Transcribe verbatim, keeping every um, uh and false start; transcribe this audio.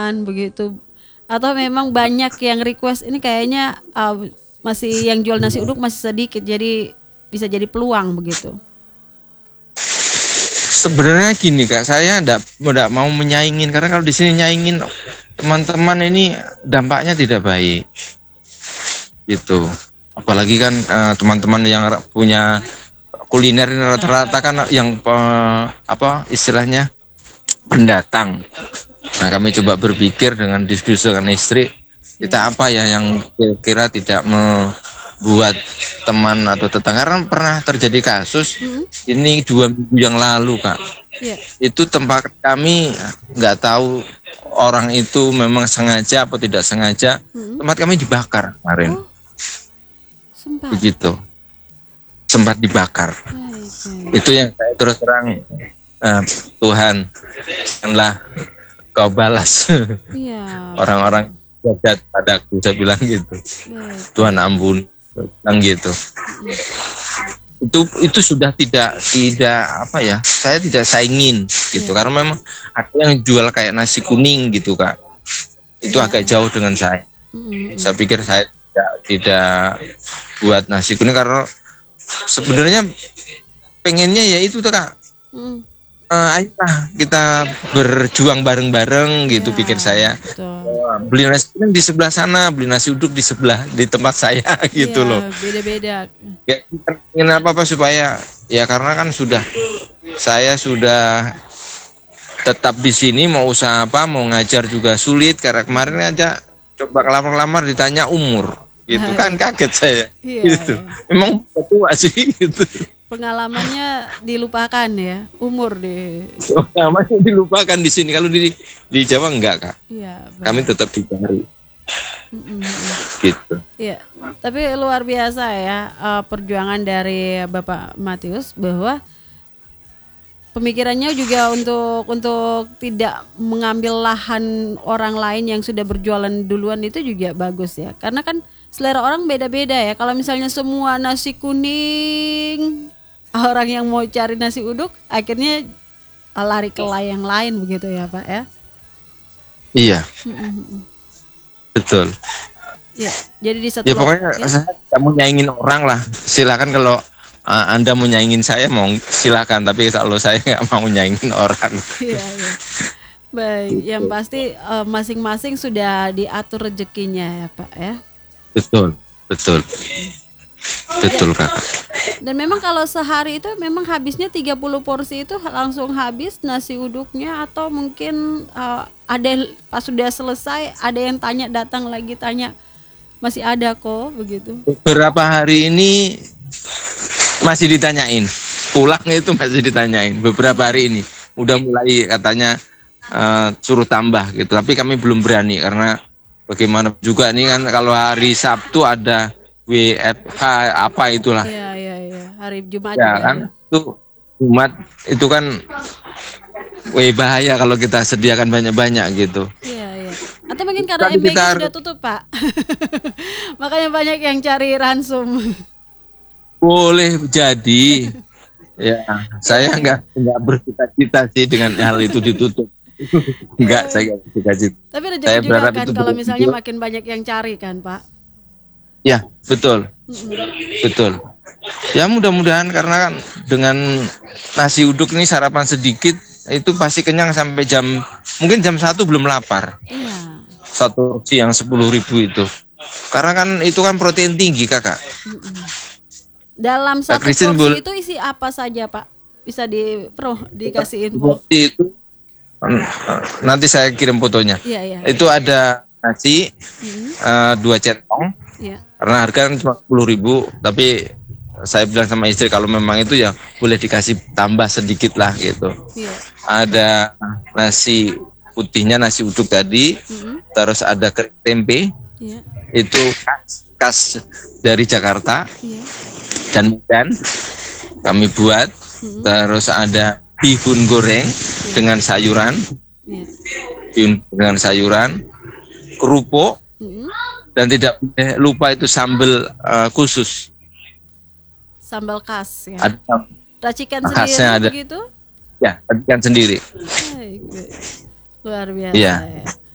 begitu, atau memang banyak yang request ini kayaknya uh, masih yang jual nasi uduk masih sedikit, jadi bisa jadi peluang begitu. Sebenarnya gini Kak, saya enggak enggak mau menyaingin karena kalau di sini nyaingin teman-teman ini dampaknya tidak baik. Gitu. Apalagi kan uh, teman-teman yang punya kuliner ini rata-rata kan yang uh, apa istilahnya pendatang. Nah, kami coba berpikir dengan diskusi dengan istri, kita apa ya yang kira-kira tidak membuat teman atau tetangga. Karena pernah terjadi kasus hmm. ini dua minggu yang lalu Kak. Yeah. Itu tempat kami nggak tahu orang itu memang sengaja atau tidak sengaja, hmm. tempat kami dibakar kemarin. Oh, sempat. Begitu, sempat dibakar. Baik, baik. Itu yang saya terus terang, uh, Tuhan, janganlah kau balas yeah. orang-orang jahat padaku, saya bilang gitu. Yeah. Tuhan ampun, bilang gitu. Mm. Itu itu sudah tidak tidak apa ya? Saya tidak saingin gitu, yeah. karena memang ada yang jual kayak nasi kuning gitu Kak. Itu yeah. agak jauh dengan saya. Mm. Saya pikir saya tidak tidak buat nasi kuning karena sebenarnya pengennya ya itu tuh Kak. Mm. Uh, ayolah kita berjuang bareng-bareng gitu, ya, pikir saya. Uh, beli nasi kuning di sebelah sana, beli nasi uduk di sebelah di tempat saya gitu ya, loh. Beda-beda. Ya, ingin apa-apa supaya ya karena kan sudah saya sudah tetap di sini, mau usaha apa, mau ngajar juga sulit karena kemarin aja coba kelamar-kelamar ditanya umur gitu. Hai. Kan kaget saya. Ya, gitu. Ya. Emang tua sih gitu. Pengalamannya dilupakan ya, umur deh. Pengalamannya dilupakan di sini. Kalau di di Jawa enggak Kak. Iya. Kami tetap dicari. Mm-mm. Gitu. Iya. Tapi luar biasa ya uh, perjuangan dari Bapak Matius, bahwa pemikirannya juga untuk untuk tidak mengambil lahan orang lain yang sudah berjualan duluan, itu juga bagus ya. Karena kan selera orang beda-beda ya. Kalau misalnya semua nasi kuning, orang yang mau cari nasi uduk akhirnya lari ke yang lain begitu ya Pak ya. Iya. Betul. Ya, jadi di satu ya pokoknya ya? Saya tidak mau nyaingin orang lah. Silakan kalau uh, Anda mau nyaingin saya, mau silakan. Tapi kalau saya nggak mau nyaingin orang. Iya, iya. Baik, gitu. Yang pasti uh, masing-masing sudah diatur rezekinya ya Pak ya. Betul, betul. Betul Kak. Dan memang kalau sehari itu memang habisnya tiga puluh porsi itu langsung habis nasi uduknya, atau mungkin uh, ada pas sudah selesai ada yang tanya, datang lagi tanya masih ada kok begitu. Beberapa hari ini masih ditanyain, pulang itu masih ditanyain. Beberapa hari ini udah mulai katanya uh, suruh tambah gitu, tapi kami belum berani karena bagaimana juga nih kan kalau hari Sabtu ada W F H apa itulah. Iya iya iya. Hari Jumat ya kan ya. Itu Jumat itu kan weh bahaya kalau kita sediakan banyak-banyak gitu. Iya iya. Atau mungkin karena M B G kita... sudah tutup Pak. Makanya banyak yang cari ransum. Boleh jadi. Ya, saya enggak enggak bercita-cita sih dengan hal itu ditutup. Enggak, saya enggak bercita-cita. Tapi rezeki juga kan kalau misalnya itu. Makin banyak yang cari kan Pak. Ya, betul. Mm-hmm. Betul. Ya mudah-mudahan karena kan dengan nasi uduk ini sarapan sedikit itu pasti kenyang sampai jam mungkin jam satu belum lapar. Iya. Satu porsi yang sepuluh ribu itu. Karena kan itu kan protein tinggi Kakak. Mm-hmm. Dalam satu porsi bol- itu isi apa saja Pak? Bisa di pro dikasih info. Itu nanti saya kirim fotonya. Iya, iya. Itu ada nasi mm-hmm. uh, dua centong. Ya. Karena harga kan cuma sepuluh ribu, tapi saya bilang sama istri kalau memang itu ya boleh dikasih tambah sedikit lah gitu. Ya. Ada nasi putihnya, nasi uduk tadi, mm-hmm. terus ada kering tempe, ya. Itu khas, khas dari Jakarta ya. Dan Medan kami buat, mm-hmm. terus ada bihun goreng ya. Dengan sayuran, ya. Bihun dengan sayuran, kerupuk. Mm-hmm. Dan tidak boleh lupa itu sambal uh, khusus. Sambal khas ya. Ada racikan sendiri ada. Begitu? Ya, racikan sendiri. Luar biasa ya. ya.